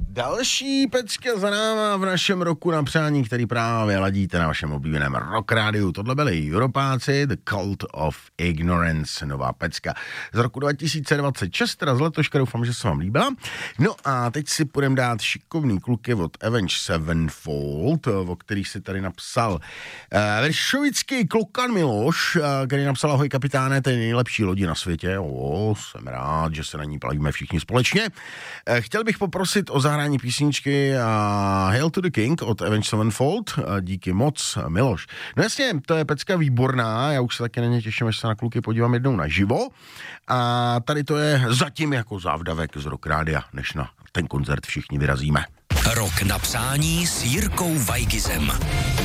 Další pecka za náma v našem roku na přání, který právě ladíte na vašem oblíbeném Rock Rádiu. Tohle byli Europáci, The Cult of Ignorance, nová pecka z roku 2026, teda z letoška, doufám, že se vám líbila. No a teď si půjdeme dát šikovný kluky od Avenged Sevenfold, o kterých si tady napsal veršovický klukan Miloš, který napsal: ahoj kapitáne, to je nejlepší lodi na světě. Jsem rád, že se na ní plavíme všichni společně. Chtěl bych poprosit o zahrání písničky Hail to the King od Avenged Sevenfold. Díky moc, Miloš. No jasně, to je pecka výborná, já už se taky na ně těším, až se na kluky podívám jednou naživo. A tady to je zatím jako závdavek z Rock Rádia, než na ten koncert všichni vyrazíme. Rok na přání s Jirkou Weigizem.